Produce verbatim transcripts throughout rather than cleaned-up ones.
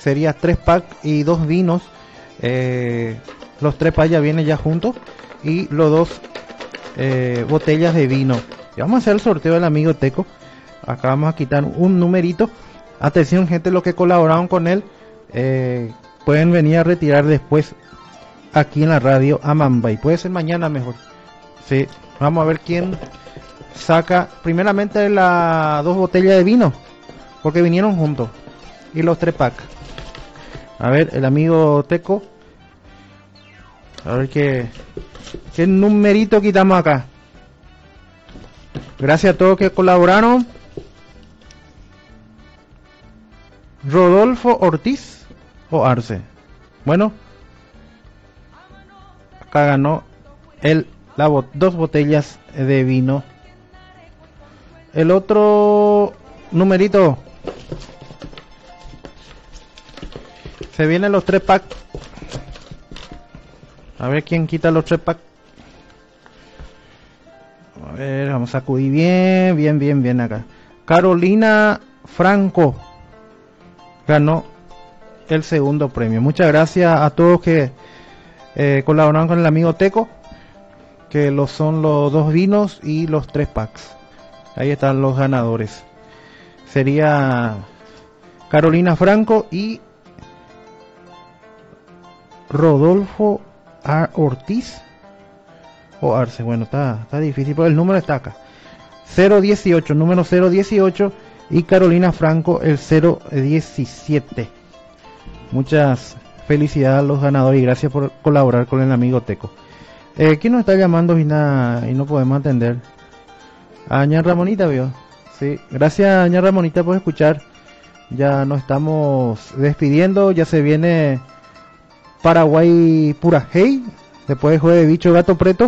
sería tres packs y dos vinos. Eh, los tres packs ya vienen ya juntos y los dos eh, botellas de vino. Y vamos a hacer el sorteo del amigo Teco. Acá vamos a quitar un numerito. Atención, gente, los que colaboraron con él eh, pueden venir a retirar después aquí en la radio a Mambay. Puede ser mañana mejor. Sí, vamos a ver quién saca primeramente las dos botellas de vino, porque vinieron juntos, y los tres packs. A ver, el amigo Teco. A ver qué, qué numerito quitamos acá. Gracias a todos que colaboraron. Rodolfo Ortiz o Arce. Bueno, acá ganó el, la, dos botellas de vino. El otro numerito. Se vienen los tres packs. A ver quién quita los tres packs. A ver, vamos a acudir bien, bien, bien, bien acá. Carolina Franco ganó el segundo premio. Muchas gracias a todos que eh, colaboraron con el amigo Teco, que los son los dos vinos y los tres packs. Ahí están los ganadores. Sería Carolina Franco y Rodolfo A. Ortiz o Arce. Bueno, está, está difícil, pero el número está acá. cero dieciocho, número cero dieciocho, y Carolina Franco el cero diecisiete. Muchas felicidades a los ganadores y gracias por colaborar con el amigo Teco. Eh, ¿Quién nos está llamando y, nada, y no podemos atender? A Doña Ramonita, ¿vio? Sí, gracias Doña Ramonita por escuchar. Ya nos estamos despidiendo, ya se viene Paraguay Purajey, después de Jueves de Bicho Gato Preto.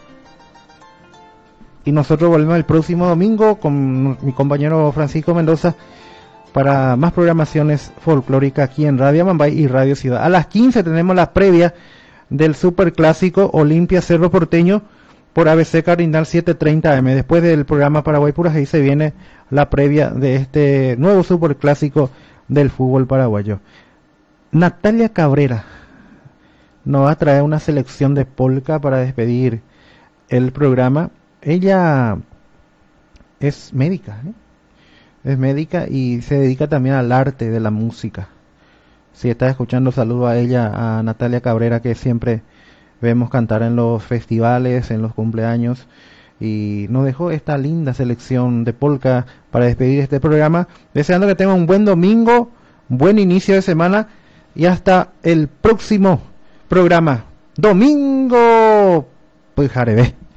Y nosotros volvemos el próximo domingo con mi compañero Francisco Mendoza para más programaciones folclóricas aquí en Radio Mambay y Radio Ciudad. A las quince tenemos la previa del Super Clásico Olimpia Cerro Porteño por A B C Cardinal setecientos treinta A M. Después del programa Paraguay Purajey se viene la previa de este nuevo Super Clásico del fútbol paraguayo. Natalia Cabrera nos va a traer una selección de polka para despedir el programa. Ella es médica, ¿eh? es médica y se dedica también al arte de la música. Si estás escuchando, saludo a ella, a Natalia Cabrera, que siempre vemos cantar en los festivales, en los cumpleaños, y nos dejó esta linda selección de polka para despedir este programa, deseando que tengan un buen domingo, buen inicio de semana y hasta el próximo programa. Domingo, pues jarebe.